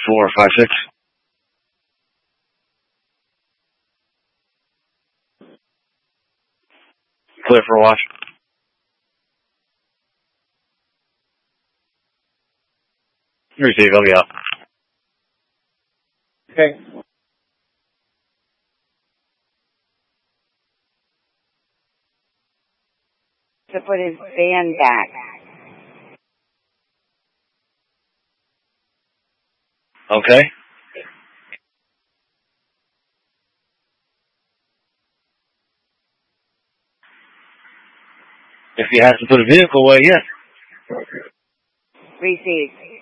456. Clear for watch. Receive, I'll be out. Okay. To put his band back. Okay. If he has to put a vehicle away, yes. Receive.